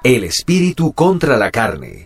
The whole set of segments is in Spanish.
El espíritu contra la carne.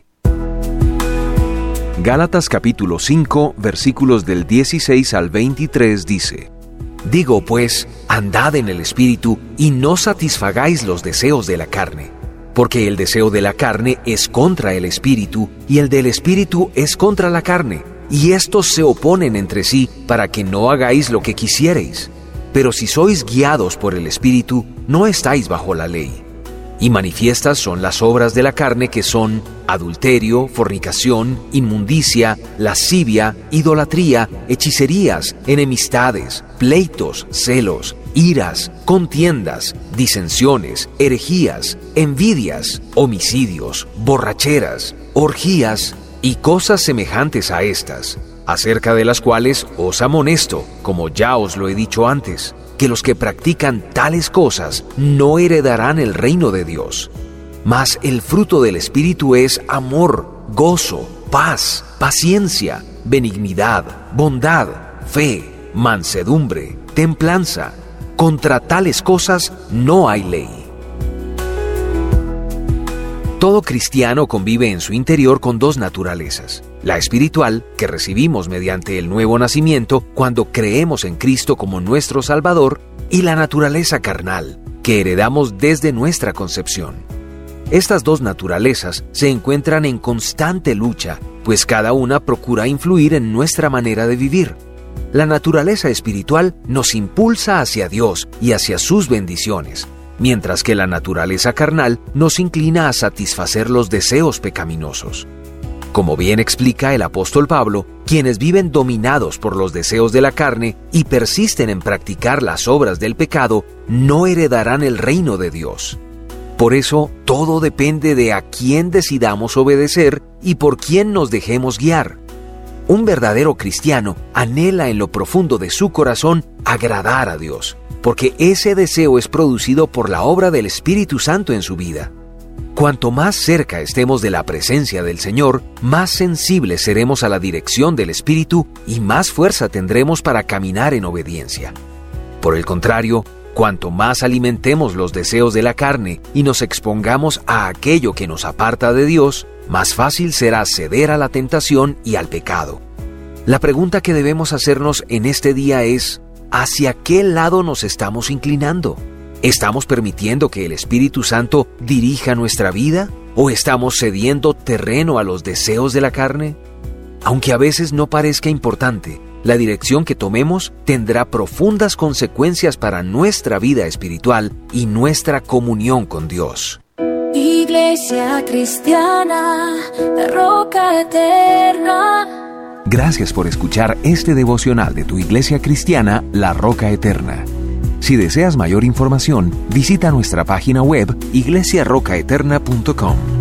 Gálatas capítulo 5, versículos del 16 al 23 dice: Digo pues, andad en el espíritu y no satisfagáis los deseos de la carne, porque el deseo de la carne es contra el espíritu y el del espíritu es contra la carne, y estos se oponen entre sí para que no hagáis lo que quisiereis. Pero si sois guiados por el espíritu, no estáis bajo la ley. Y manifiestas son las obras de la carne, que son adulterio, fornicación, inmundicia, lascivia, idolatría, hechicerías, enemistades, pleitos, celos, iras, contiendas, disensiones, herejías, envidias, homicidios, borracheras, orgías y cosas semejantes a estas, acerca de las cuales os amonesto, como ya os lo he dicho antes, que los que practican tales cosas no heredarán el reino de Dios. Mas el fruto del Espíritu es amor, gozo, paz, paciencia, benignidad, bondad, fe, mansedumbre, templanza. Contra tales cosas no hay ley. Todo cristiano convive en su interior con dos naturalezas: la espiritual, que recibimos mediante el nuevo nacimiento cuando creemos en Cristo como nuestro Salvador, y la naturaleza carnal, que heredamos desde nuestra concepción. Estas dos naturalezas se encuentran en constante lucha, pues cada una procura influir en nuestra manera de vivir. La naturaleza espiritual nos impulsa hacia Dios y hacia sus bendiciones, mientras que la naturaleza carnal nos inclina a satisfacer los deseos pecaminosos. Como bien explica el apóstol Pablo, quienes viven dominados por los deseos de la carne y persisten en practicar las obras del pecado, no heredarán el reino de Dios. Por eso, todo depende de a quién decidamos obedecer y por quién nos dejemos guiar. Un verdadero cristiano anhela en lo profundo de su corazón agradar a Dios, porque ese deseo es producido por la obra del Espíritu Santo en su vida. Cuanto más cerca estemos de la presencia del Señor, más sensibles seremos a la dirección del Espíritu y más fuerza tendremos para caminar en obediencia. Por el contrario, cuanto más alimentemos los deseos de la carne y nos expongamos a aquello que nos aparta de Dios, más fácil será ceder a la tentación y al pecado. La pregunta que debemos hacernos en este día es: ¿hacia qué lado nos estamos inclinando? ¿Estamos permitiendo que el Espíritu Santo dirija nuestra vida? ¿O estamos cediendo terreno a los deseos de la carne? Aunque a veces no parezca importante, la dirección que tomemos tendrá profundas consecuencias para nuestra vida espiritual y nuestra comunión con Dios. Iglesia Cristiana, la Roca Eterna. Gracias por escuchar este devocional de tu Iglesia Cristiana, La Roca Eterna. Si deseas mayor información, visita nuestra página web iglesiarrocaeterna.com.